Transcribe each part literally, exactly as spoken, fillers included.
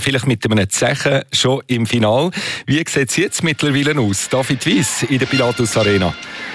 vielleicht mit einem Zeichen schon im Finale. Wie sieht es jetzt mittlerweile aus? David Weiss in der Pilatus Arena.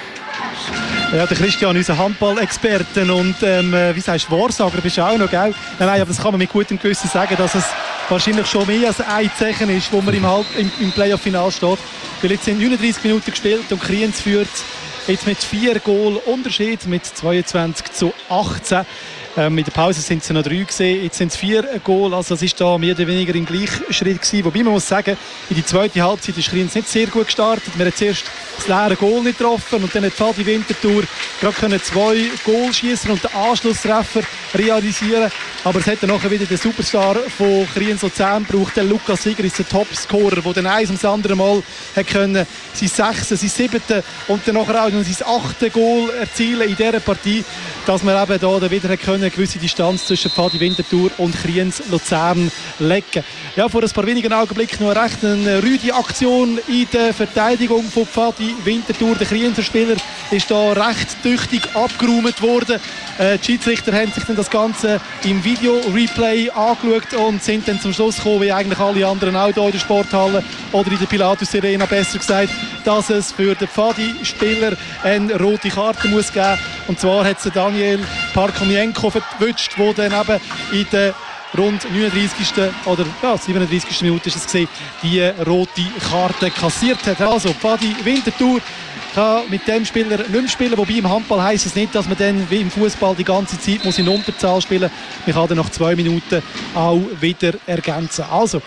Ja, der Christian, unser Handball-Experten und ähm, wie sagst du, Wahrsager bist du auch noch, gell? Nein, nein, aber das kann man mit gutem Gewissen sagen, dass es wahrscheinlich schon mehr als ein Zeichen ist, wo man im, Halb-, im, im Playoff-Final steht. Weil jetzt sind neununddreißig Minuten gespielt und Kriens führt jetzt mit vier Goal Unterschied mit zweiundzwanzig zu achtzehn. Ähm, in der Pause sind es noch drei gesehen, jetzt sind es vier Goal, also es ist da mehr oder weniger im Gleichschritt gewesen. Wobei man muss sagen, in die zweite Halbzeit ist Kriens nicht sehr gut gestartet. Wir haben zuerst das leere Goal nicht getroffen und dann hat Fadi Winterthur gerade können zwei Goal schießen und den Anschlusstreffer realisieren. Aber es hat dann nachher wieder den Superstar von Kriens Luzern gebraucht, der Lukas Sieger ist der Topscorer, der dann eins ums andere Mal hat können sein sechste, sein siebte und dann nachher auch noch sein achte Goal erzielen in dieser Partie, dass man eben da wieder können eine gewisse Distanz zwischen Fadi Winterthur und Kriens Luzern legen. Ja, vor ein paar wenigen Augenblicken noch eine recht eine rüde Aktion in der Verteidigung von Fadi Winterthur. Der Krienser Spieler ist da recht tüchtig abgeräumt worden. Äh, die Schiedsrichter haben sich dann das Ganze im Video-Replay angeschaut und sind dann zum Schluss gekommen, wie eigentlich alle anderen auch hier in der Sporthalle oder in der Pilatus Arena besser gesagt, dass es für den Fadi-Spieler eine rote Karte muss geben. Und zwar hat es Daniel Parkomienko verwünscht, der dann eben in der rund neununddreißigsten oder ja, siebenunddreißigsten Minute ist es gesehen, die rote Karte kassiert hat. Also Fadi Winterthur kann mit dem Spieler nicht mehr spielen, wobei im Handball heisst es nicht, dass man dann wie im Fußball die ganze Zeit muss in Unterzahl spielen muss. Man kann dann nach zwei Minuten auch wieder ergänzen. Also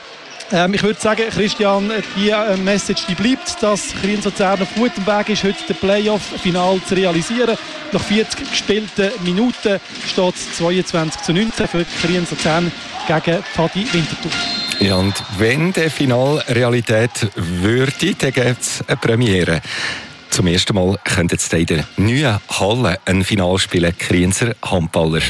Ähm, ich würde sagen, Christian, die äh, Message die bleibt, dass Kriens Luzern auf gutem Weg ist, heute das Playoff-Final zu realisieren. Nach vierzig gespielten Minuten steht es zweiundzwanzig zu neunzehn für Kriens Luzern gegen Fadi Winterthur. Ja, und wenn der Final Realität würde, dann gäbe es eine Premiere. Zum ersten Mal könnten jetzt in der neuen Halle ein Final spielen, Krienser Handballer.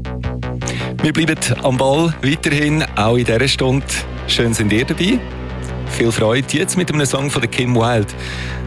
Wir bleiben am Ball weiterhin, auch in dieser Stunde. Schön sind ihr dabei. Viel Freude jetzt mit einem Song von Kim Wilde.